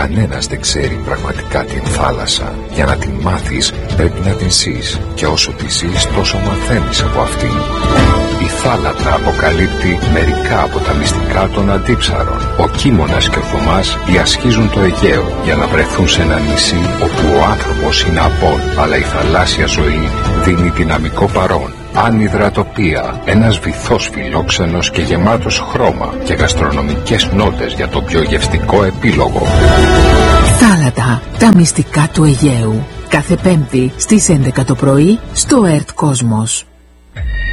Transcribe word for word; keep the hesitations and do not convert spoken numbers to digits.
Κανένας δεν ξέρει πραγματικά την θάλασσα. Για να την μάθεις πρέπει να την ζεις, και όσο τη ζεις τόσο μαθαίνεις από αυτήν. Η Θάλατα αποκαλύπτει μερικά από τα μυστικά των αντίψαρων. Ο Κίμωνας και ο Θωμάς διασχίζουν το Αιγαίο για να βρεθούν σε ένα νησί όπου ο άνθρωπος είναι απόν, αλλά η θαλάσσια ζωή δίνει δυναμικό παρόν. Ανυδρατοπία, ένας βυθός φιλόξενος και γεμάτος χρώμα και γαστρονομικές νότες για το πιο γευστικό επίλογο. Θάλατα, τα μυστικά του Αιγαίου. Κάθε Πέμπτη στις έντεκα το πρωί στο ΕΡΤ Κόσμος.